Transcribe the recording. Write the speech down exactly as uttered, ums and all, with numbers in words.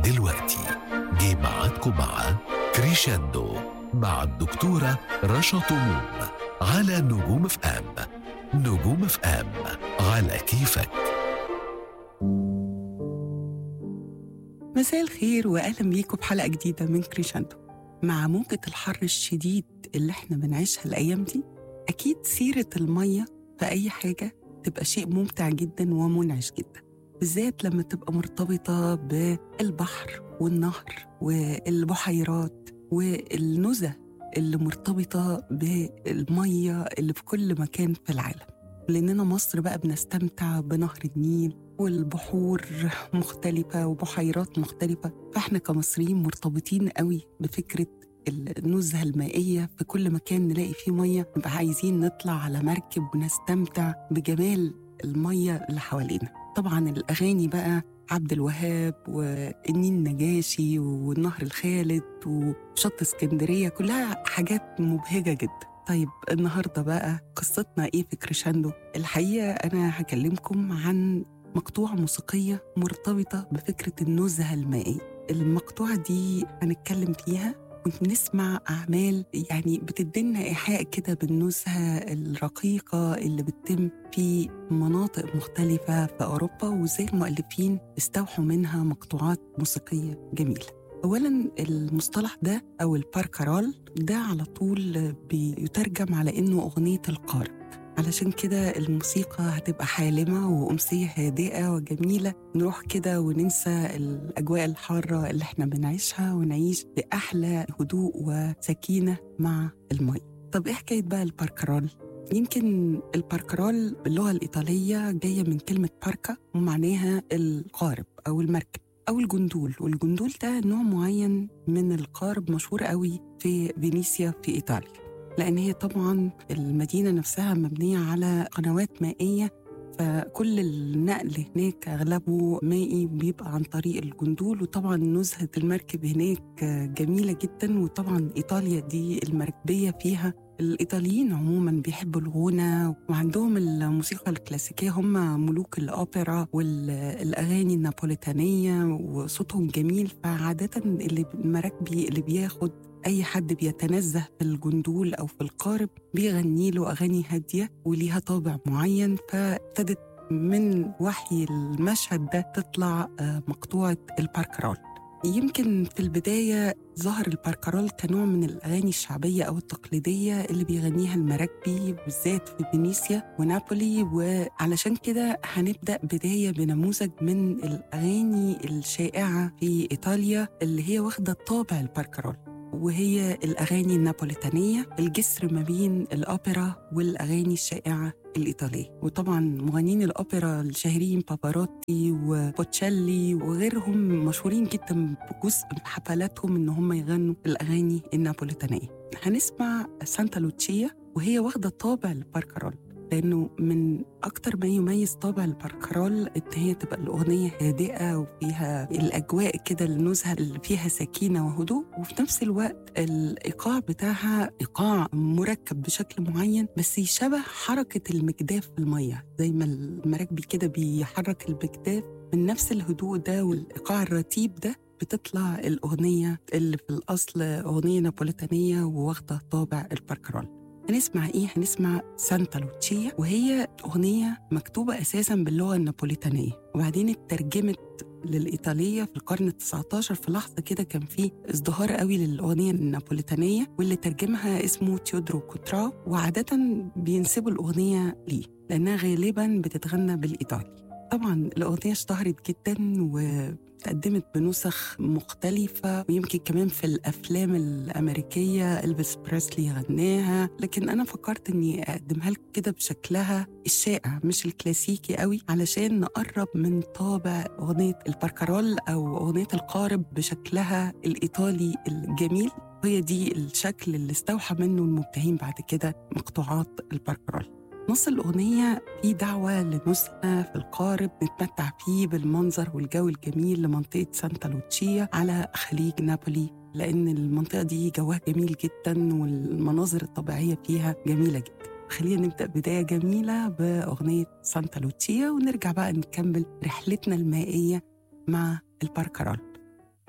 دلوقتي جه ميعادكم مع كريشاندو مع الدكتورة رشا طموح على نجوم اف ام. نجوم اف ام على كيفك. مساء الخير وأهلا بيكم بحلقة جديدة من كريشاندو. مع موجة الحر الشديد اللي احنا بنعيشها الأيام دي، أكيد سيرة المية في أي حاجة تبقى شيء ممتع جدا ومنعش جدا، بالذات لما تبقى مرتبطة بالبحر والنهر والبحيرات والنزهة اللي مرتبطة بالمية اللي في كل مكان في العالم. لأننا مصر بقى بنستمتع بنهر النيل والبحور مختلفة وبحيرات مختلفة، فإحنا كمصريين مرتبطين قوي بفكرة النزهة المائية. في كل مكان نلاقي فيه مية نبقى عايزين نطلع على مركب ونستمتع بجمال المية اللي حوالينا. طبعا الأغاني بقى عبد الوهاب والنيل نجاشي والنهر الخالد وشط اسكندرية، كلها حاجات مبهجة جدا. طيب النهاردة بقى قصتنا إيه في كريشاندو؟ الحقيقة أنا هكلمكم عن مقطوعة موسيقية مرتبطة بفكرة النزهة المائية. المقطوعة دي هنتكلم فيها ونسمع أعمال يعني بتدينا إيحاء كده بالنزهة الرقيقة اللي بتتم في مناطق مختلفة في أوروبا، وإزاي المؤلفين استوحوا منها مقطوعات موسيقية جميلة. أولاً المصطلح ده أو الباركارول ده على طول بيترجم على إنه أغنية القارب، علشان كده الموسيقى هتبقى حالمة وأمسية هادئة وجميلة، نروح كده وننسى الأجواء الحارة اللي احنا بنعيشها ونعيش بأحلى هدوء وسكينة مع المي. طب إيه حكاية بقى الباركارول؟ يمكن الباركارول باللغة الإيطالية جاية من كلمة باركا ومعناها القارب أو المركب أو الجندول، والجندول ده نوع معين من القارب مشهور قوي في فينيسيا في إيطاليا، لأن هي طبعاً المدينة نفسها مبنية على قنوات مائية، فكل النقل هناك أغلبه مائي بيبقى عن طريق الجندول. وطبعاً نزهة المركب هناك جميلة جداً، وطبعاً إيطاليا دي المركبية فيها الإيطاليين عموماً بيحبوا الغنى وعندهم الموسيقى الكلاسيكية، هم ملوك الأوبرا والأغاني النابوليتانية وصوتهم جميل. فعادة اللي المراكبي اللي بياخد أي حد بيتنزه في الجندول أو في القارب بيغني له أغاني هادية وليها طابع معين، فابتدت من وحي المشهد ده تطلع مقطوعة الباركارول. يمكن في البداية ظهر الباركارول كنوع من الأغاني الشعبية أو التقليدية اللي بيغنيها المراكبي بالذات في فينيسيا ونابولي، وعلشان كده هنبدأ بداية بنموذج من الأغاني الشائعة في إيطاليا اللي هي واخدة طابع الباركارول، وهي الأغاني النابوليتانية، الجسر ما بين الأوبرا والأغاني الشائعة الإيطالية. وطبعاً مغنين الأوبرا الشهيرين بافاروتي وبوتشيلي وغيرهم مشهورين جداً بجزء من حفلاتهم إن هم يغنوا الأغاني النابوليتانية. هنسمع سانتا لوتشيا وهي واخدة طابع الباركارول، لأنه من أكتر ما يميز طابع الباركارول إن هي تبقى الأغنية هادئة وفيها الأجواء كده النزهة اللي فيها سكينة وهدوء، وفي نفس الوقت الإيقاع بتاعها إيقاع مركب بشكل معين بس يشبه حركة المجداف في المية، زي ما المراكبي كده بيحرك المجداف من نفس الهدوء ده والإيقاع الرتيب ده بتطلع الأغنية اللي في الأصل أغنية نابوليتانية وواخدة طابع الباركارول. هنسمع إيه؟ هنسمع سانتا لوتشيا، وهي أغنية مكتوبة أساساً باللغة النابوليتانية وبعدين اترجمت للإيطالية في القرن التاسع عشر. في لحظة كده كان في ازدهار قوي للأغنية النابوليتانية، واللي ترجمها اسمه تيودرو كوتراو، وعادة بينسبوا الأغنية ليه لأنها غالباً بتتغنى بالإيطالي. طبعاً الأغنية اشتهرت جداً وتقدمت بنسخ مختلفة، ويمكن كمان في الأفلام الأمريكية إلفيس بريسلي غناها، لكن أنا فكرت أني أقدمها لكم كده بشكلها الشائع مش الكلاسيكي قوي علشان نقرب من طابع أغنية الباركارول أو أغنية القارب بشكلها الإيطالي الجميل. وهي دي الشكل اللي استوحى منه المبدعين بعد كده مقطوعات الباركارول. نص الأغنية في دعوة لنزهة في القارب نتمتع فيه بالمنظر والجو الجميل لمنطقة سانتا لوتشيا على خليج نابولي، لأن المنطقة دي جوها جميل جدا والمناظر الطبيعية فيها جميلة جدا. خلينا نبدأ بداية جميلة بأغنية سانتا لوتشيا ونرجع بقى نكمل رحلتنا المائية مع الباركارول.